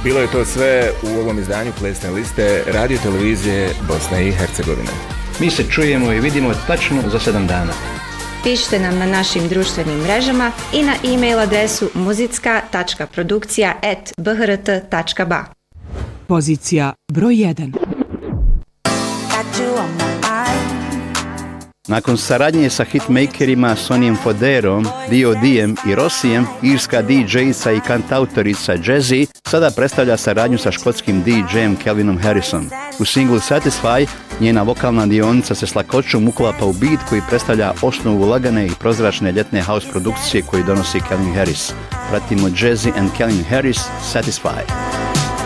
Bilo je to sve u ovom izdanju Plesne liste Radio televizije Bosne i Hercegovine. Mi se čujemo i vidimo tačno za 7 dana. Pišite nam na našim društvenim mrežama i na e-mail adresu muzicka.produkcija@bhrt.ba. Pozicija broj 1. Nakon saradnje sa hitmakerima Sonnyem Foderom, D.O.D.-em i Rossijem, irska DJ-ica i kantautorica Jazzy sada predstavlja saradnju sa škotskim DJ-em Calvinom Harrisom. U singlu Satisfy njena vokalna dionica se s lakoćom uklapa u beat koji predstavlja osnovu lagane i prozračne ljetne house produkcije koju donosi Calvin Harris. Pratimo Jazzy and Calvin Harris, Satisfy.